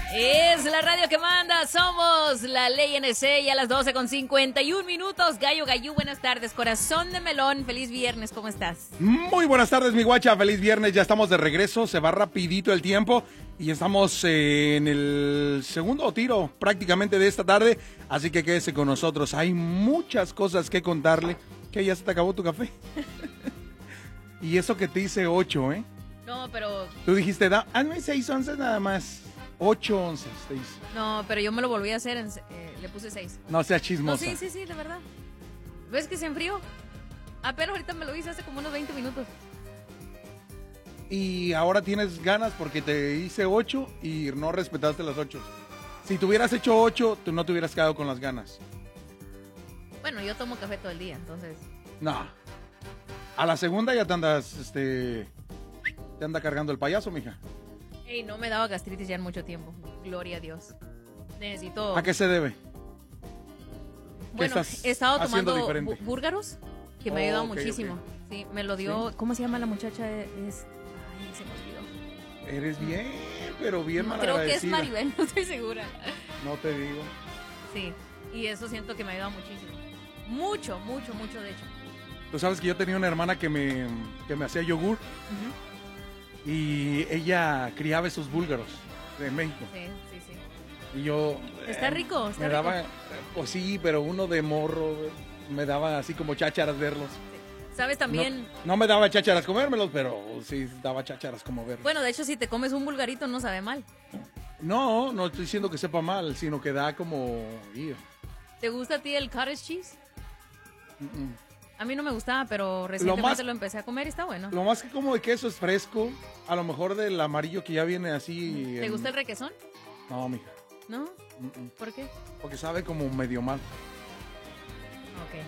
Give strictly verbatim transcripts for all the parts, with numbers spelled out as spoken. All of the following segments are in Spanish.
Es la radio que manda, somos la Ley N C y a las doce con cincuenta y un minutos. Gallo Gallú, buenas tardes, corazón de melón, feliz viernes, ¿cómo estás? Muy buenas tardes, mi guacha, feliz viernes, ya estamos de regreso, se va rapidito el tiempo y estamos eh, en el segundo tiro prácticamente de esta tarde, así que quédese con nosotros, hay muchas cosas que contarle. ¿Qué, ya se te acabó tu café? Y eso que te hice ocho, ¿eh? No, pero... Tú dijiste, da, ah, no, seis onzas nada más. Ocho onzas te hice. No, pero yo me lo volví a hacer, en, eh, le puse seis. No seas chismosa. No, sí, sí, sí, de verdad. ¿Ves que se enfrió? Apenas ahorita me lo hice hace como unos veinte minutos. Y ahora tienes ganas porque te hice ocho y no respetaste las ocho. Si te hubieras hecho ocho, tú no te hubieras quedado con las ganas. Bueno, yo tomo café todo el día, entonces... No. A la segunda ya te andas, este... Te anda cargando el payaso, mija. Ey, no me daba gastritis ya en mucho tiempo. Gloria a Dios. Necesito... ¿A qué se debe? Bueno, he estado tomando diferente? búlgaros, que me ha ayudado Oh, okay, muchísimo. okay. Sí, me lo dio... ¿Sí? ¿Cómo se llama la muchacha? Es... Ay, se me olvidó. Eres bien, pero bien No, malagradecida. creo que es Maribel, no estoy segura. No te digo. Sí, y eso siento que me ha ayudado muchísimo. Mucho, mucho, mucho, de hecho. Tú sabes que yo tenía una hermana que me, que me hacía yogur. Uh-huh. Y ella criaba esos búlgaros de México. Sí, sí, sí. Y yo... Está eh, rico, está me rico. daba, pues sí, pero uno de morro, me daba así como chácharas verlos. Sí. ¿Sabes también? No, no me daba chácharas comérmelos, pero sí daba chácharas como verlos. Bueno, de hecho, si te comes un vulgarito no sabe mal. No, no estoy diciendo que sepa mal, sino que da como... Ew. ¿Te gusta a ti el cottage cheese? Mm-mm. A mí no me gustaba, pero recientemente lo, más, lo empecé a comer y está bueno. Lo más que como de queso es fresco, a lo mejor del amarillo que ya viene así... ¿Te en... gusta el requesón? No, mija. ¿No? Mm-mm. ¿Por qué? Porque sabe como medio mal. Ok.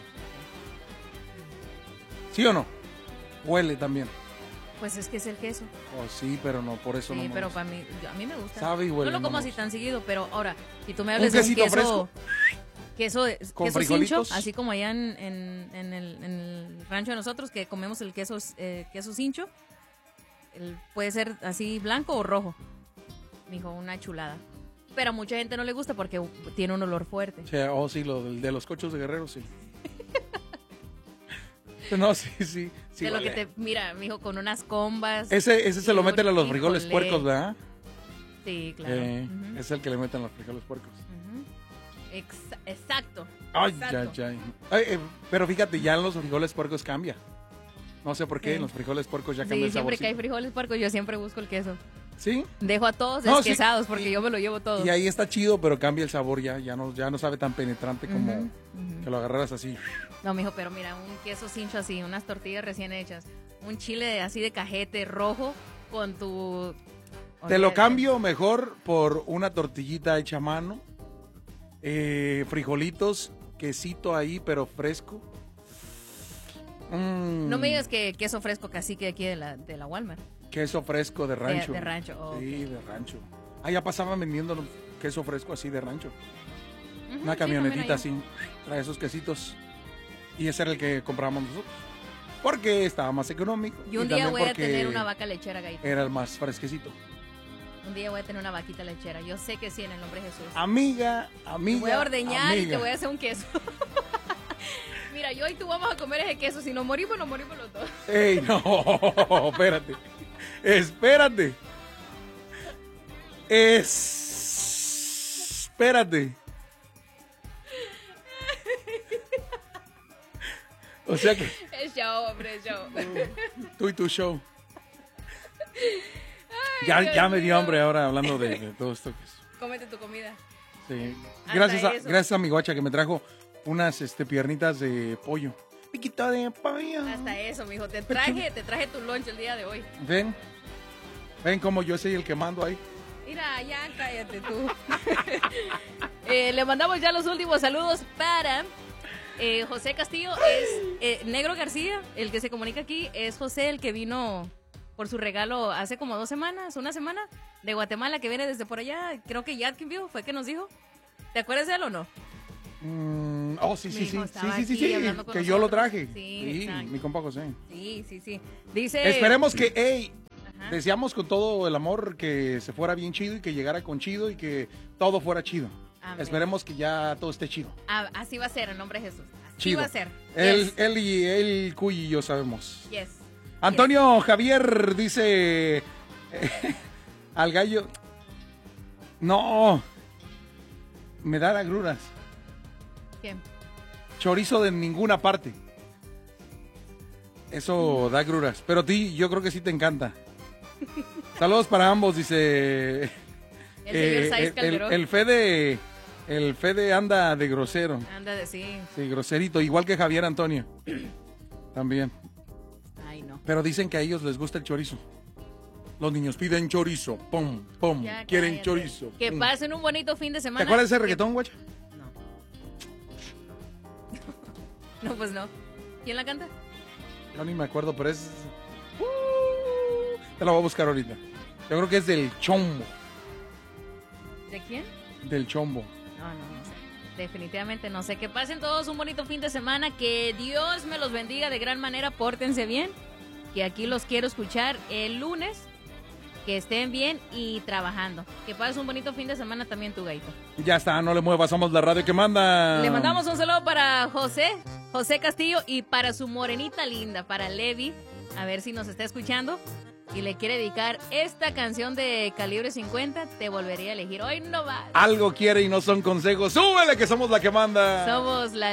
¿Sí o no? Huele también. Pues es que es el queso. Oh, sí, pero no, por eso Sí, no me pero gusta. para mí, yo- a mí me gusta. Sabe y huele, No lo no como me así gusta. tan seguido, pero ahora, si tú me ¿Un hablas de un quesito queso, fresco? queso, ¿Con queso cincho, frijolitos? así como allá en, en, en el, en el rancho de nosotros que comemos el queso, eh, queso cincho, el- puede ser así blanco o rojo. Mijo, una chulada. Pero a mucha gente no le gusta porque tiene un olor fuerte. Sí, oh, sí, lo del- de los cochos de Guerrero, sí. No, sí, sí. sí de lo vale. que te, mira, mijo, con unas combas. Ese, ese se lo y meten a un- los frijoles híjole. puercos, ¿verdad? Sí, claro. Eh, Ujú. Es el que le meten los frijoles puercos. Ujú. Exa- exacto. Ay, exacto. ya, ya. Ay, eh, pero fíjate, ya en los frijoles puercos cambia. No sé por qué, Sí. en los frijoles puercos ya Sí, cambia el siempre que hay saborcito. frijoles puercos, yo siempre busco el queso. ¿Sí? Dejo a todos No, sí. desquesados porque Y- yo me lo llevo todo. Y ahí está chido, pero cambia el sabor ya. Ya no, ya no sabe tan penetrante como Ujú, ujú. que lo agarraras así. No, mijo, pero mira, un queso cincho así, unas tortillas recién hechas, un chile así de cajete rojo con tu... Te lo Olvídate. cambio mejor por una tortillita hecha a mano, eh, frijolitos, quesito ahí, pero fresco. Mm, No me digas que queso fresco cacique aquí de la, de la Walmart. Queso fresco de rancho. de rancho, oh, Sí, ok. de rancho. Ah, ya pasaban vendiendo queso fresco así de rancho. Ujú, Una sí, camionetita también así, trae esos quesitos. Y ese era el que comprábamos nosotros. Porque estaba más económico. hay. Y un día también voy a porque tener una vaca lechera, Gaito. era el más fresquecito. Un día voy a tener una vaquita lechera. Yo sé que sí, en el nombre de Jesús. Amiga, amiga. Te voy a ordeñar y amiga. te voy a hacer un queso. Mira, yo y tú vamos a comer ese queso. Si nos morimos, nos morimos los dos. Ey, no, espérate. Espérate. Es... Espérate. O sea que Es show, hombre, es show. tú y tu show. Ya, ya me dio hambre ahora hablando de, de todo esto. que es- Cómete tu comida. Sí. Hasta Gracias a, eso. gracias a mi guacha que me trajo unas este, piernitas de pollo. Piquita de pollo. Hasta eso, mijo. Te traje, te traje tu lunch el día de hoy. Ven. Ven como yo soy el que mando ahí. Mira, ya cállate tú. Eh, le mandamos ya los últimos saludos para eh, José Castillo. Es eh, Negro García, el que se comunica aquí. Es José, el que vino por su regalo hace como dos semanas, una semana, de Guatemala, que viene desde por allá. Creo que Yadkinville fue que nos dijo. ¿Te acuerdas de él o no? Mm, oh, sí, sí, Mi sí. hijo Sí, estaba sí, sí, aquí sí. hablando Que con yo lo nosotros. traje. Sí, exacto. mi compa José. Sí, sí, sí. Dice... Esperemos que, ey, Ajá. Deseamos con todo el amor que se fuera bien chido y que llegara con chido y que todo fuera chido. Amén. Esperemos que ya todo esté chido. Ah, así va a ser, en nombre de Jesús. Así chido. va a ser. Él, Yes. él y él, Cuy y yo sabemos. Yes. Antonio yes. Javier dice eh, al gallo, no, me da agruras. ¿Qué? Chorizo de ninguna parte. Eso da agruras. Pero a ti, yo creo que sí te encanta. Saludos para ambos, dice. El señor Saiz el, Calderón. el, el Fede, el Fede anda de grosero. Anda de sí. Sí, groserito, igual que Javier Antonio. También. Ay, no. Pero dicen que a ellos les gusta el chorizo. Los niños piden chorizo, pum, pum, Ya, quieren cállate. chorizo. Que pum. pasen un bonito fin de semana. ¿Te acuerdas de ese reggaetón, guacha? No. No, pues no. ¿Quién la canta? Yo ni me acuerdo, pero es... Uh, te la voy a buscar ahorita. Yo creo que es del Chombo. ¿De quién? Del Chombo. No, no, no sé. Definitivamente no sé. Que pasen todos un bonito fin de semana. Que Dios me los bendiga de gran manera. Pórtense bien. Que aquí los quiero escuchar el lunes. Que estén bien y trabajando. Que pases un bonito fin de semana también tu gaito. Ya está, no le muevas, somos la radio que manda. Le mandamos un saludo para José, José Castillo y para su morenita linda, para Levi. A ver si nos está escuchando. Y le quiere dedicar esta canción de Calibre cincuenta, Te volvería a elegir. Hoy no va. Algo quiere y no son consejos. Súbele que somos la que manda. Somos la